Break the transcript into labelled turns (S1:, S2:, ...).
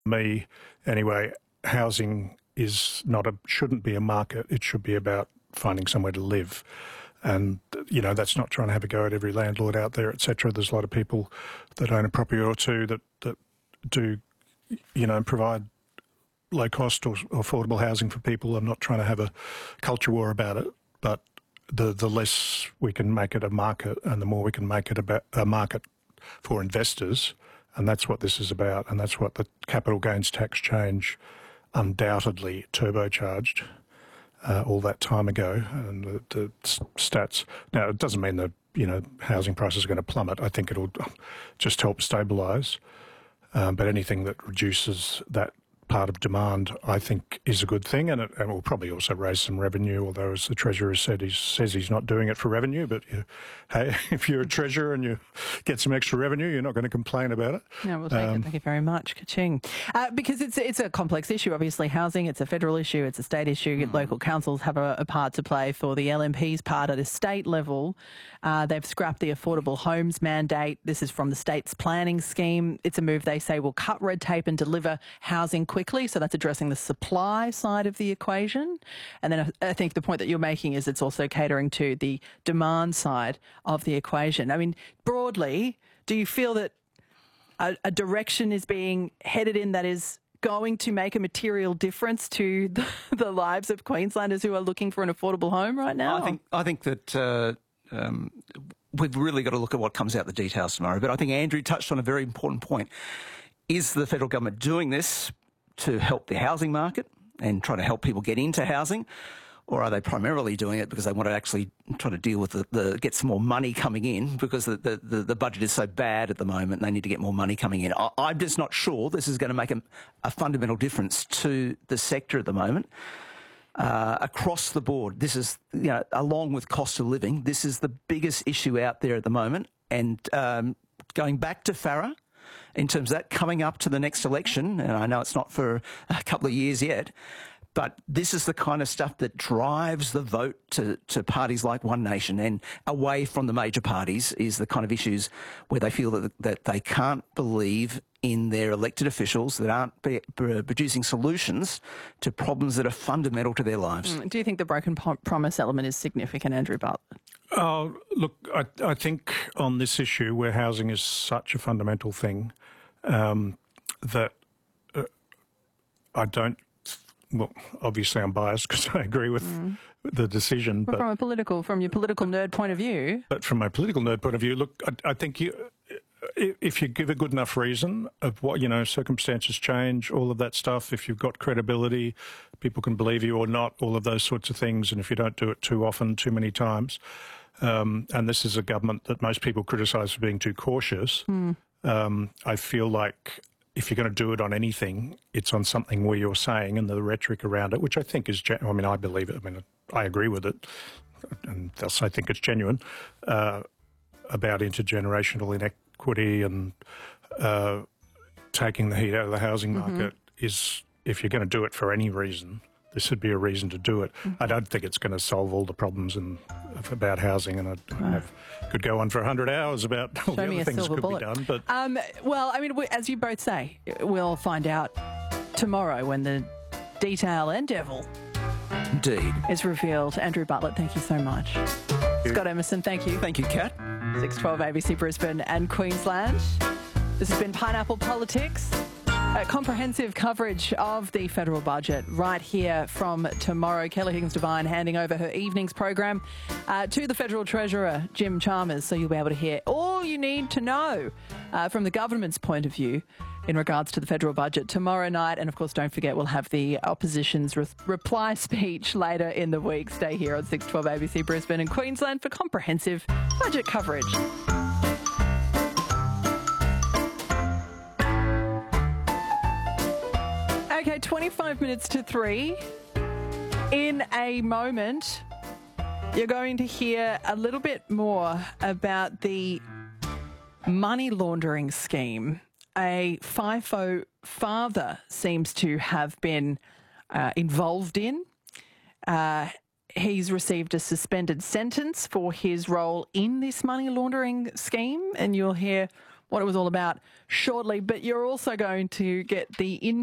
S1: Me, anyway, housing shouldn't be a market. It should be about finding somewhere to live. And, that's not trying to have a go at every landlord out there, etc. There's a lot of people that own a property or two that do, provide low-cost or affordable housing for people. I'm not trying to have a culture war about it, but the less we can make it a market and the more we can make it about a market for investors, and that's what this is about, and that's what the capital gains tax change undoubtedly turbocharged all that time ago, and the stats. Now, it doesn't mean that, housing prices are going to plummet. I think it'll just help stabilise, but anything that reduces that part of demand, I think, is a good thing, and it will probably also raise some revenue, although, as the Treasurer said, he says he's not doing it for revenue, but hey, if you're a Treasurer and you get some extra revenue, you're not going to complain about it.
S2: Yeah, we'll take it. Thank you very much. Ka-ching. Because it's a complex issue, obviously. Housing, it's a federal issue, it's a state issue. Local councils have a part to play. For the LNP's part at a state level, they've scrapped the affordable homes mandate. This is from the state's planning scheme. It's a move they say will cut red tape and deliver housing quickly. So that's addressing the supply side of the equation. And then I think the point that you're making is it's also catering to the demand side of the equation. I mean, broadly, do you feel that a direction is being headed in that is going to make a material difference to the lives of Queenslanders who are looking for an affordable home right now?
S3: I think that we've really got to look at what comes out the details tomorrow. But I think Andrew touched on a very important point. Is the federal government doing this to help the housing market and try to help people get into housing, or are they primarily doing it because they want to actually try to deal with get some more money coming in because the budget is so bad at the moment and they need to get more money coming in? I'm just not sure this is going to make a fundamental difference to the sector at the moment. Across the board, this is, along with cost of living, this is the biggest issue out there at the moment. And going back to Farah, in terms of that coming up to the next election, and I know it's not for a couple of years yet, but this is the kind of stuff that drives the vote to parties like One Nation and away from the major parties, is the kind of issues where they feel that they can't believe in their elected officials that aren't producing solutions to problems that are fundamental to their lives.
S2: Do you think the broken promise element is significant, Andrew Bartlett?
S1: Oh, look, I think on this issue where housing is such a fundamental thing, that I don't. Well, obviously I'm biased because I agree with the decision.
S2: But from your political nerd point of view.
S1: But from my political nerd point of view, look, I think if you give a good enough reason of what, circumstances change, all of that stuff, if you've got credibility, people can believe you or not, all of those sorts of things, and if you don't do it too often, too many times, and this is a government that most people criticise for being too cautious, I feel like if you're going to do it on anything, it's on something where you're saying, and the rhetoric around it, which I think is, I believe it, I agree with it, and thus I think it's genuine, about intergenerational inequity and taking the heat out of the housing market is, if you're going to do it for any reason, this would be a reason to do it. I don't think it's going to solve all the problems about housing, and I could go on for 100 hours about all the other things that could be done. But
S2: as you both say, we'll find out tomorrow when the detail and devil
S3: indeed
S2: is revealed. Andrew Bartlett, thank you so much. Scott Emerson, thank you.
S3: Thank you, Kat.
S2: 612 ABC Brisbane and Queensland. This has been Pineapple Politics. Comprehensive coverage of the federal budget right here from tomorrow. Kelly Higgins-Devine handing over her evening's program to the Federal Treasurer, Jim Chalmers, so you'll be able to hear all you need to know from the government's point of view in regards to the federal budget tomorrow night. And, of course, don't forget, we'll have the opposition's reply speech later in the week. Stay here on 612 ABC Brisbane and Queensland for comprehensive budget coverage. Okay, 25 minutes to 3. In a moment, you're going to hear a little bit more about the money laundering scheme a FIFO father seems to have been involved in. He's received a suspended sentence for his role in this money laundering scheme, and you'll hear what it was all about shortly. But you're also going to get the